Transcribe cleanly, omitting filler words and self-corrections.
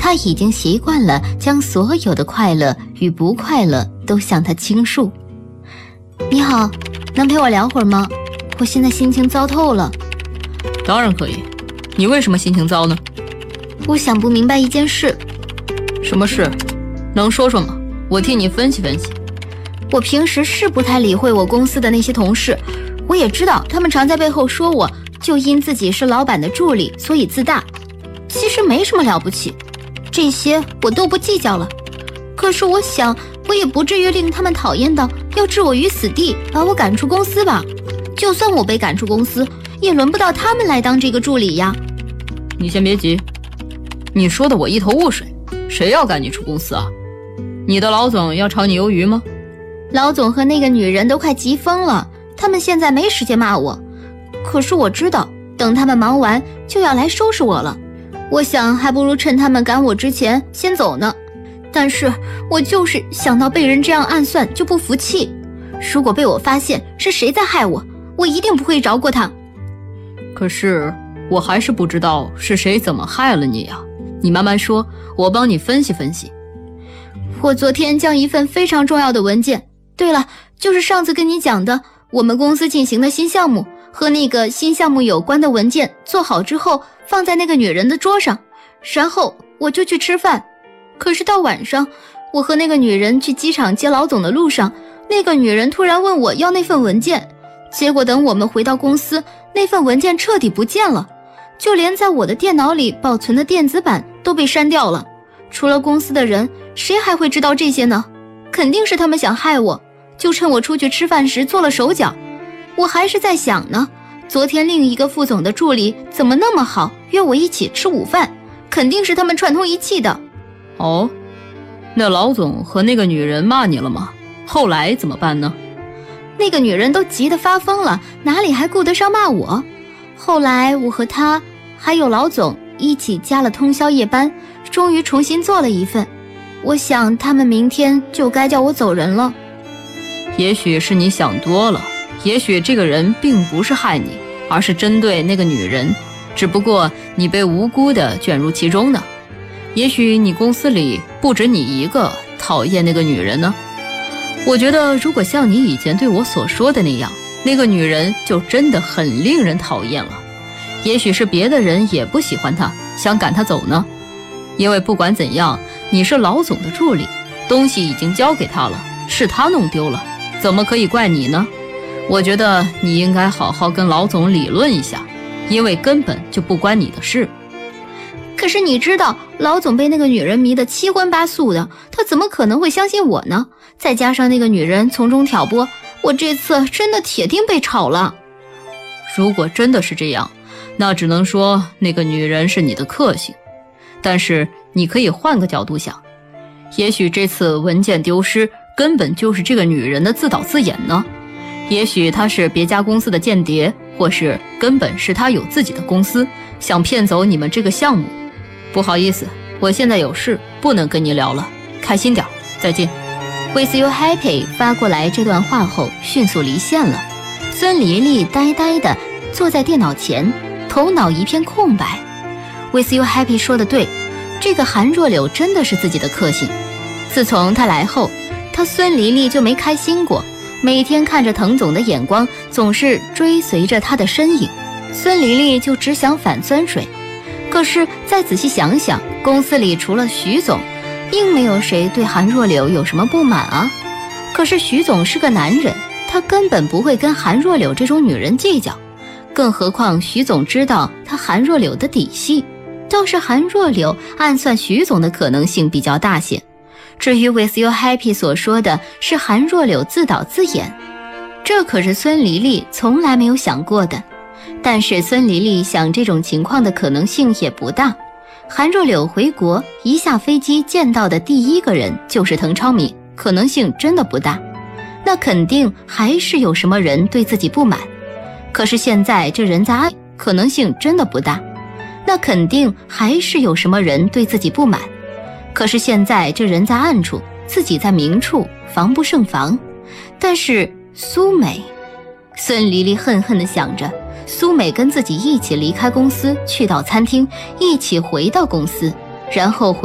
他已经习惯了将所有的快乐与不快乐都向他倾诉。你好，能陪我聊会儿吗？我现在心情糟透了。 当然可以，你为什么心情糟呢？ 我想不明白一件事。 什么事？能说说吗？我替你分析分析。 我平时是不太理会我公司的那些同事，我也知道他们常在背后说我，就因自己是老板的助理，所以自大。其实没什么了不起，这些我都不计较了。可是我想，我也不至于令他们讨厌到要置我于死地，把我赶出公司吧。就算我被赶出公司，也轮不到他们来当这个助理呀。 你先别急，你说的我一头雾水，谁要赶你出公司啊？你的老总要炒你鱿鱼吗？ 老总和那个女人都快急疯了，他们现在没时间骂我。可是我知道，等他们忙完就要来收拾我了。我想还不如趁他们赶我之前先走呢。但是我就是想到被人这样暗算就不服气。如果被我发现是谁在害我，我一定不会饶过他。 可是我还是不知道是谁怎么害了你呀。你慢慢说，我帮你分析分析。 我昨天将一份非常重要的文件，对了，就是上次跟你讲的我们公司进行的新项目和那个新项目有关的文件做好之后放在那个女人的桌上，然后我就去吃饭。可是到晚上，我和那个女人去机场接老总的路上，那个女人突然问我要那份文件，结果等我们回到公司，那份文件彻底不见了，就连在我的电脑里保存的电子版都被删掉了。除了公司的人，谁还会知道这些呢？肯定是他们想害我，就趁我出去吃饭时做了手脚。我还是在想呢，昨天另一个副总的助理怎么那么好，约我一起吃午饭，肯定是他们串通一气的。 哦，那老总和那个女人骂你了吗？后来怎么办呢？ 那个女人都急得发疯了，哪里还顾得上骂我？后来我和她还有老总一起加了通宵夜班，终于重新做了一份。我想他们明天就该叫我走人了。 也许是你想多了，也许这个人并不是害你，而是针对那个女人，只不过你被无辜地卷入其中呢。也许你公司里不止你一个讨厌那个女人呢。我觉得如果像你以前对我所说的那样，那个女人就真的很令人讨厌了。也许是别的人也不喜欢她，想赶她走呢。因为不管怎样，你是老总的助理，东西已经交给他了，是他弄丢了，怎么可以怪你呢？我觉得你应该好好跟老总理论一下，因为根本就不关你的事。 可是你知道，老总被那个女人迷得七荤八素的，他怎么可能会相信我呢？再加上那个女人从中挑拨，我这次真的铁定被炒了。 如果真的是这样，那只能说那个女人是你的克星。但是你可以换个角度想，也许这次文件丢失根本就是这个女人的自导自演呢。也许她是别家公司的间谍，或是根本是她有自己的公司，想骗走你们这个项目。不好意思，我现在有事不能跟你聊了，开心点，再见。 With you happy 发过来这段话后迅速离线了。孙黎黎呆呆地坐在电脑前，头脑一片空白。With you happy 说的对，这个韩若柳真的是自己的克星。自从他来后，他孙黎黎就没开心过，每天看着滕总的眼光总是追随着他的身影，孙黎黎就只想反酸水。可是再仔细想想，公司里除了徐总，并没有谁对韩若柳有什么不满啊。可是徐总是个男人，他根本不会跟韩若柳这种女人计较，更何况徐总知道他韩若柳的底细，倒是韩若柳暗算徐总的可能性比较大些。至于 With you happy 所说的是韩若柳自导自演，这可是孙黎黎从来没有想过的。但是孙黎黎想这种情况的可能性也不大。韩若柳回国一下飞机见到的第一个人就是滕超明，可能性真的不大。那肯定还是有什么人对自己不满。可是现在这人在暗，可能性真的不大。那肯定还是有什么人对自己不满。可是现在这人在暗处，自己在明处，防不胜防。但是苏美，孙黎黎恨恨地想着，苏美跟自己一起离开公司，去到餐厅，一起回到公司，然后